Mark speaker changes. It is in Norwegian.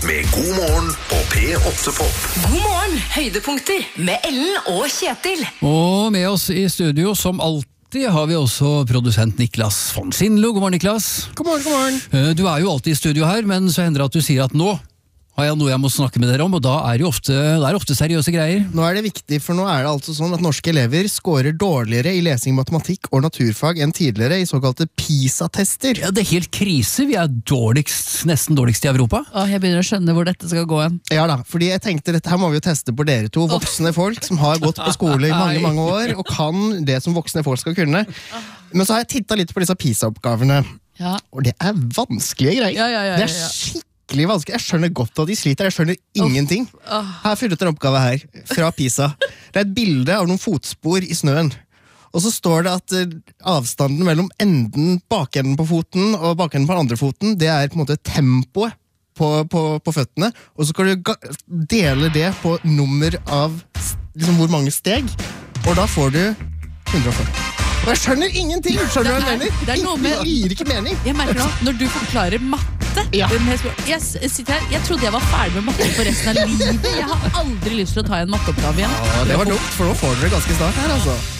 Speaker 1: med God morgen på P8 Pop.
Speaker 2: God morgen, høydepunkter med Ellen og Kjetil.
Speaker 3: Og med oss i studio som alltid har vi også produsent Niklas von Sindlo. God morgen, Niklas.
Speaker 4: God morgen, god morgen.
Speaker 3: Du er jo alltid i studio her, men så hender det at du sier at nå har jeg noe jeg må snakke med dere om, og da er det ofte seriøse greier.
Speaker 4: Nå er det viktig, for nå er det altså sånn at norske elever scorer dårligere i lesing, matematikk og naturfag enn tidligere i såkalte PISA-tester.
Speaker 3: Ja, det er helt krise. Vi er nesten dårligst i Europa.
Speaker 5: Jeg begynner å skjønne hvor dette skal gå hen.
Speaker 4: Ja da, fordi jeg tenkte dette her må vi jo teste på dere to, voksne folk som har gått på skole i mange år, og kan det som voksne folk skal kunne. Men så har jeg tittet litt på disse PISA-oppgavene, og det er vanskelige greier. Det er skikkelig vanskelig. Jeg skjønner godt at de sliter. Jeg skjønner ingenting. Her har jeg funnet en oppgave her, fra PISA. Det er et bilde av noen fotspor i snøen. Og så står det at avstanden mellom bakenden på foten og bakenden på den andre foten, det er på en måte tempoet på føttene. Og så skal du dele det på nummer av liksom, hvor mange steg, og da får du 140. Og jeg skjønner ingenting! Skjønner du hva jeg mener?
Speaker 5: Det er noe med...
Speaker 4: Det gir ikke mening.
Speaker 5: Jeg merker nå, når du forklarer matte, jeg sitter her, jeg trodde jeg var ferdig med matte for resten av livet. Jeg har aldri lyst til å ta en matteoppgave igjen.
Speaker 4: Ja, det var dumt, for nå får dere ganske snart her, altså.